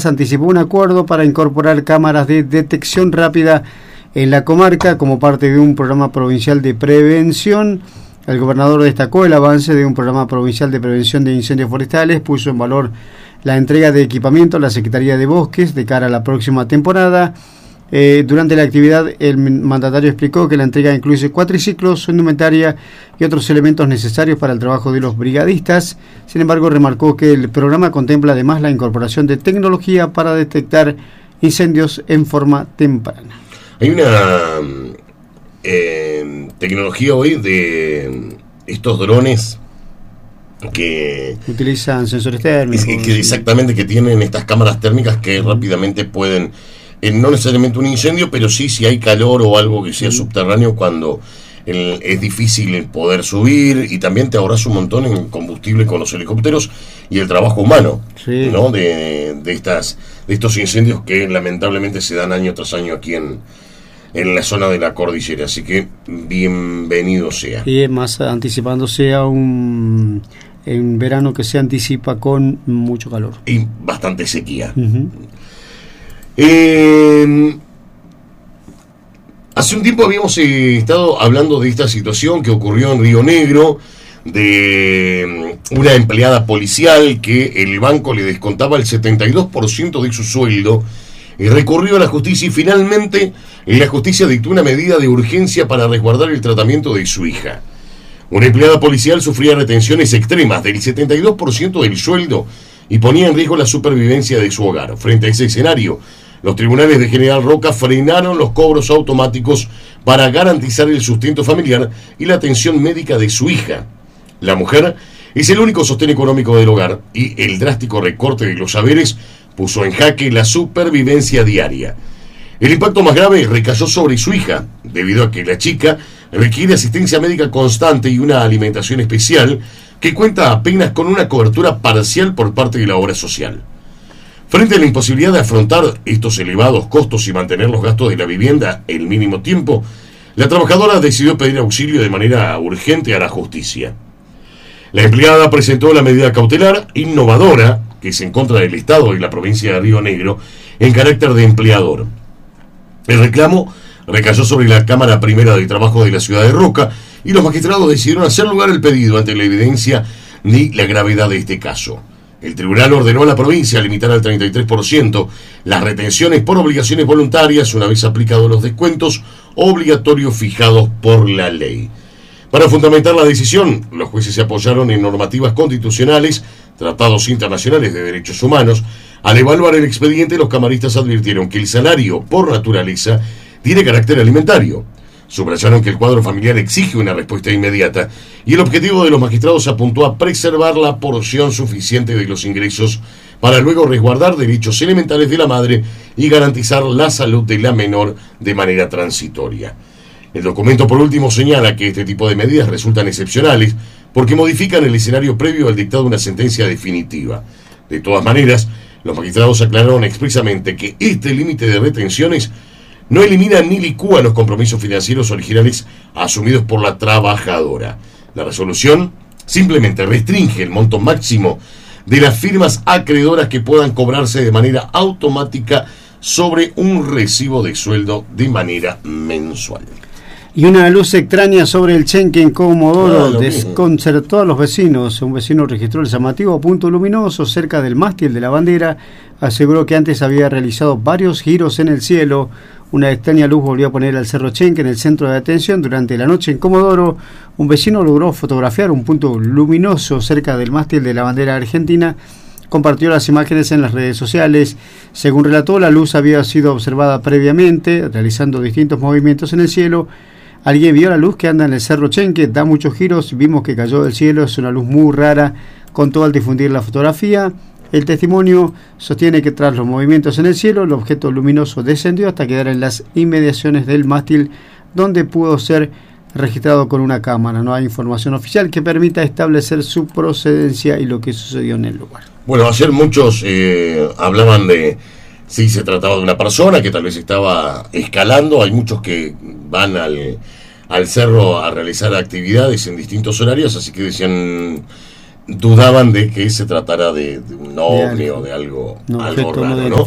anticipó un acuerdo para incorporar cámaras de detección rápida en la comarca como parte de un programa provincial de prevención. El gobernador destacó el avance de un programa provincial de prevención de incendios forestales, puso en valor la entrega de equipamiento a la Secretaría de Bosques de cara a la próxima temporada. Durante la actividad, el mandatario explicó que la entrega incluye cuatriciclos, indumentaria y otros elementos necesarios para el trabajo de los brigadistas. Sin embargo, remarcó que el programa contempla además la incorporación de tecnología para detectar incendios en forma temprana. Hay una tecnología hoy de estos drones que utilizan sensores térmicos. Exactamente, que tienen estas cámaras térmicas que rápidamente pueden... no necesariamente un incendio, pero sí si hay calor o algo que sea subterráneo cuando es difícil poder subir, y también te ahorras un montón en combustible con los helicópteros y el trabajo humano, ¿no? de estos incendios que lamentablemente se dan año tras año aquí en la zona de la cordillera, así que bienvenido sea. Y más anticipándose a un verano que se anticipa con mucho calor. Y bastante sequía. Hace un tiempo habíamos estado hablando de esta situación que ocurrió en Río Negro, de una empleada policial que el banco le descontaba el 72% de su sueldo, y recurrió a la justicia, y finalmente la justicia dictó una medida de urgencia para resguardar el tratamiento de su hija. Una empleada policial sufría retenciones extremas del 72% del sueldo y ponía en riesgo la supervivencia de su hogar. Frente a ese escenario, los tribunales de General Roca frenaron los cobros automáticos para garantizar el sustento familiar y la atención médica de su hija. La mujer es el único sostén económico del hogar, y el drástico recorte de los saberes puso en jaque la supervivencia diaria. El impacto más grave recayó sobre su hija, debido a que la chica requiere asistencia médica constante y una alimentación especial que cuenta apenas con una cobertura parcial por parte de la obra social. Frente a la imposibilidad de afrontar estos elevados costos y mantener los gastos de la vivienda el mínimo tiempo, la trabajadora decidió pedir auxilio de manera urgente a la justicia. La empleada presentó la medida cautelar innovadora, que es en contra del Estado y la provincia de Río Negro, en carácter de empleador. El reclamo recayó sobre la Cámara Primera de Trabajo de la ciudad de Roca, y los magistrados decidieron hacer lugar al pedido ante la evidencia ni la gravedad de este caso. El tribunal ordenó a la provincia limitar al 33% las retenciones por obligaciones voluntarias una vez aplicados los descuentos obligatorios fijados por la ley. Para fundamentar la decisión, los jueces se apoyaron en normativas constitucionales, tratados internacionales de derechos humanos. Al evaluar el expediente, los camaristas advirtieron que el salario, por naturaleza, tiene carácter alimentario. Subrayaron que el cuadro familiar exige una respuesta inmediata, y el objetivo de los magistrados apuntó a preservar la porción suficiente de los ingresos para luego resguardar derechos elementales de la madre y garantizar la salud de la menor de manera transitoria. El documento, por último, señala que este tipo de medidas resultan excepcionales porque modifican el escenario previo al dictado de una sentencia definitiva. De todas maneras, los magistrados aclararon expresamente que este límite de retenciones no elimina ni licúa los compromisos financieros originales asumidos por la trabajadora. La resolución simplemente restringe el monto máximo de las firmas acreedoras que puedan cobrarse de manera automática sobre un recibo de sueldo de manera mensual. Y una luz extraña sobre el Chenque en Comodoro desconcertó a los vecinos. Un vecino registró el llamativo punto luminoso cerca del mástil de la bandera. Aseguró que antes había realizado varios giros en el cielo. Una extraña luz volvió a poner al Cerro Chenque en el centro de atención durante la noche en Comodoro. Un vecino logró fotografiar un punto luminoso cerca del mástil de la bandera argentina. Compartió las imágenes en las redes sociales. Según relató, la luz había sido observada previamente, realizando distintos movimientos en el cielo. Alguien vio la luz que anda en el Cerro Chenque, da muchos giros, vimos que cayó del cielo, es una luz muy rara, contó al difundir la fotografía. El testimonio sostiene que tras los movimientos en el cielo, el objeto luminoso descendió hasta quedar en las inmediaciones del mástil, donde pudo ser registrado con una cámara. No hay información oficial que permita establecer su procedencia y lo que sucedió en el lugar. Bueno, ayer muchos hablaban de si se trataba de una persona que tal vez estaba escalando. Hay muchos que van al cerro a realizar actividades en distintos horarios, así que decían, dudaban de que se tratara de un ovni o de algo raro, ¿no?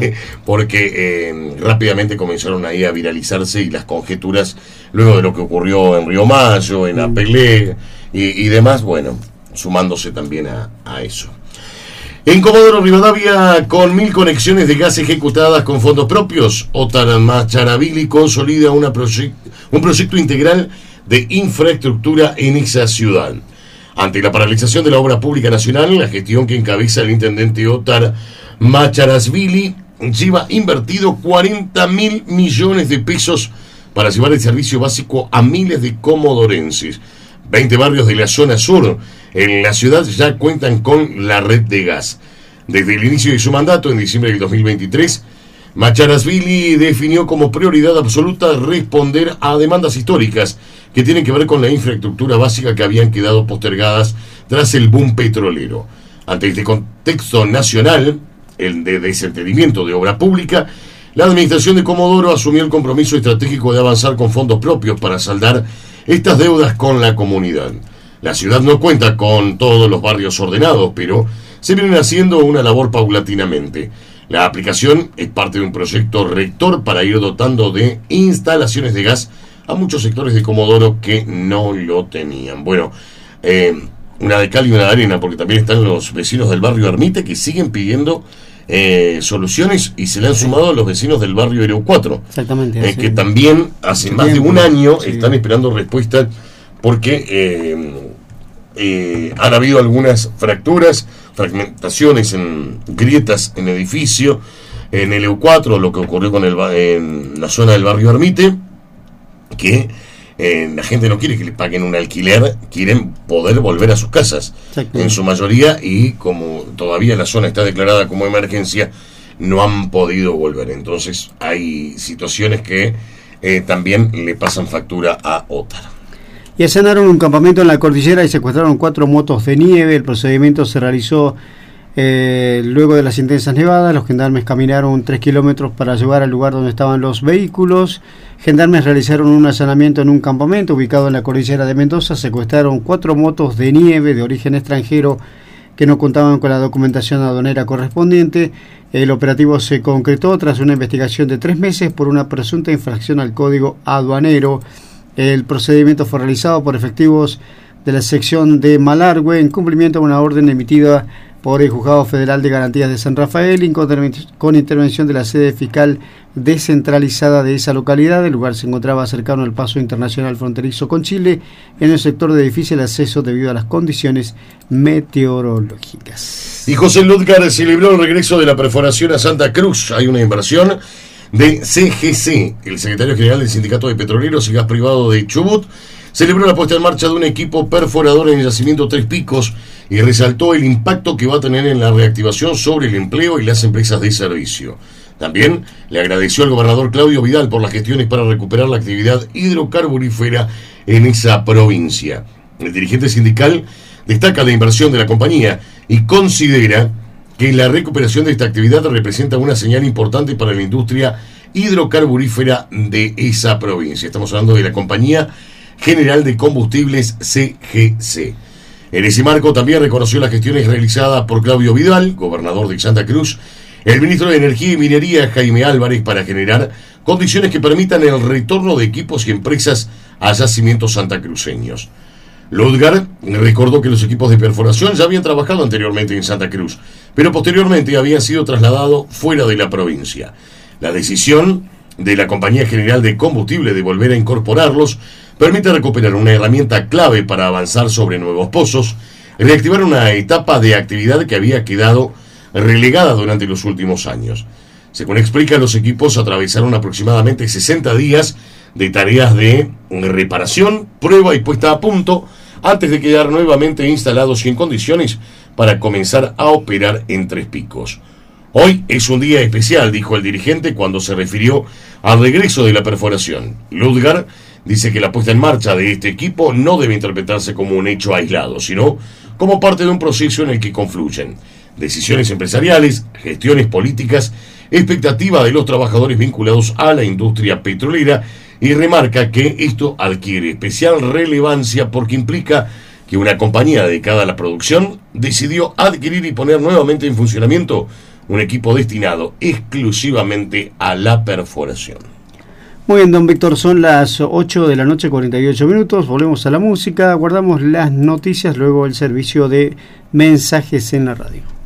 Porque rápidamente comenzaron ahí a viralizarse y las conjeturas luego de lo que ocurrió en Río Mayo, en Apelé y demás, bueno, sumándose también a eso. En Comodoro Rivadavia, con 1000 conexiones de gas ejecutadas con fondos propios, Otar Macharavili consolida un proyecto integral de infraestructura en esa ciudad. Ante la paralización de la obra pública nacional, la gestión que encabeza el intendente Otar Macharashvili lleva invertido 40.000 millones de pesos para llevar el servicio básico a miles de comodorenses. 20 barrios de la zona sur en la ciudad ya cuentan con la red de gas. Desde el inicio de su mandato, en diciembre del 2023, Macharashvili definió como prioridad absoluta responder a demandas históricas que tienen que ver con la infraestructura básica que habían quedado postergadas tras el boom petrolero. Ante este contexto nacional, el de desentendimiento de obra pública, la administración de Comodoro asumió el compromiso estratégico de avanzar con fondos propios para saldar estas deudas con la comunidad. La ciudad no cuenta con todos los barrios ordenados, pero se vienen haciendo una labor paulatinamente. La aplicación es parte de un proyecto rector para ir dotando de instalaciones de gas a muchos sectores de Comodoro que no lo tenían. Bueno, una de cal y una de arena, porque también están los vecinos del barrio Ermite que siguen pidiendo soluciones y se le han sumado a los vecinos del barrio Ereu 4. Exactamente. Que también hace más de un año están esperando respuestas porque han habido algunas fragmentaciones en grietas en edificio en el Ereu 4, lo que ocurrió en la zona del barrio Ermite, que la gente no quiere que le paguen un alquiler, quieren poder volver a sus casas en su mayoría, y como todavía la zona está declarada como emergencia, no han podido volver. Entonces hay situaciones que también le pasan factura a Otar. Y allanaron un campamento en la cordillera y secuestraron 4 motos de nieve. El procedimiento se realizó luego de las intensas nevadas. Los gendarmes caminaron 3 kilómetros para llegar al lugar donde estaban los vehículos. Gendarmes realizaron un allanamiento en un campamento ubicado en la cordillera de Mendoza. Secuestraron 4 motos de nieve de origen extranjero que no contaban con la documentación aduanera correspondiente. El operativo se concretó tras una investigación de 3 meses por una presunta infracción al código aduanero. El procedimiento fue realizado por efectivos de la sección de Malargüe en cumplimiento a una orden emitida por el Juzgado Federal de Garantías de San Rafael y con intervención de la sede fiscal descentralizada de esa localidad. El lugar se encontraba cercano al paso internacional fronterizo con Chile, en el sector de difícil acceso debido a las condiciones meteorológicas. Y José Ludgar celebró el regreso de la perforación a Santa Cruz. Hay una inversión de CGC, el secretario general del Sindicato de Petroleros y Gas Privado de Chubut, celebró la puesta en marcha de un equipo perforador en el yacimiento Tres Picos y resaltó el impacto que va a tener en la reactivación sobre el empleo y las empresas de servicio. También le agradeció al gobernador Claudio Vidal por las gestiones para recuperar la actividad hidrocarburífera en esa provincia. El dirigente sindical destaca la inversión de la compañía y considera que la recuperación de esta actividad representa una señal importante para la industria hidrocarburífera de esa provincia. Estamos hablando de la Compañía General de Combustibles CGC. En ese marco también reconoció las gestiones realizadas por Claudio Vidal, gobernador de Santa Cruz, el ministro de Energía y Minería, Jaime Álvarez, para generar condiciones que permitan el retorno de equipos y empresas a yacimientos santacruceños. Ludgar recordó que los equipos de perforación ya habían trabajado anteriormente en Santa Cruz, pero posteriormente habían sido trasladados fuera de la provincia. La decisión de la Compañía General de Combustible de volver a incorporarlos permite recuperar una herramienta clave para avanzar sobre nuevos pozos, reactivar una etapa de actividad que había quedado relegada durante los últimos años. Según explica, los equipos atravesaron aproximadamente 60 días de tareas de reparación, prueba y puesta a punto antes de quedar nuevamente instalados y en condiciones para comenzar a operar en Tres Picos. Hoy es un día especial, dijo el dirigente cuando se refirió al regreso de la perforación. Ludgar dice que la puesta en marcha de este equipo no debe interpretarse como un hecho aislado, sino como parte de un proceso en el que confluyen decisiones empresariales, gestiones políticas, expectativa de los trabajadores vinculados a la industria petrolera, y remarca que esto adquiere especial relevancia porque implica que una compañía dedicada a la producción decidió adquirir y poner nuevamente en funcionamiento un equipo destinado exclusivamente a la perforación. Muy bien, don Víctor, son las 8 de la noche, 48 minutos, volvemos a la música, guardamos las noticias, luego el servicio de mensajes en la radio.